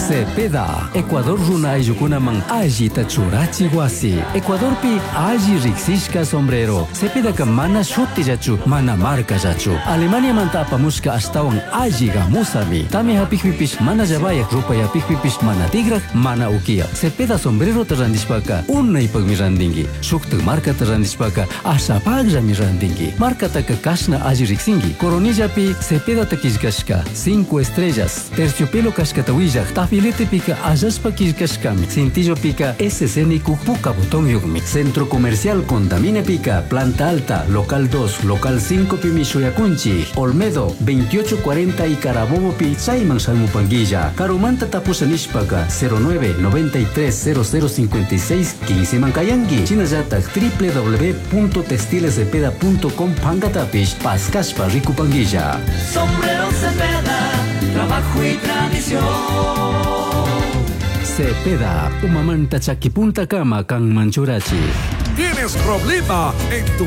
Cepeda, Ecuador runa ayukuna mang aji tachurachi wasi. Ecuador pi aji riksishka sombrero. Cepeda ka mana shuti jachu, mana marca jachu. Alemania manta apamushka astawan aji gamusami. Tami hapikpipish mana jabayak rupa hapikpipish mana tigrak, mana ukia. Cepeda sombrero terrandishpaka, unay pagmirandingi. Shuktu marca terrandishpaka, asapagja mirandingi. Marca taka kashna aji riksingi. Coronilla pi Cepeda takishkashka, 5 estrellas. Terciopelo kashkatawilla, tafilete pika ajaspa kishkashkami. Cintillo pica SCN Puka Botón Yugmi. Centro Comercial Contamine Pica, Planta Alta, Local 2, Local 5 Pimishoyacunchi, Olmedo, 2840 y Carabobo Pi, Saiman Salmupanguilla, Carumanta Tapusanishpaca, 09 93 0056 15 Mancayangi, Chinayatak, www.textilescepeda.com Pangatapish, Pascashpa Ricupanguilla. Sombrero Cepeda, trabajo y tradición. Cepeda, umamanta chakipunta kama kang manchurachi. ¿Tienes problema en tu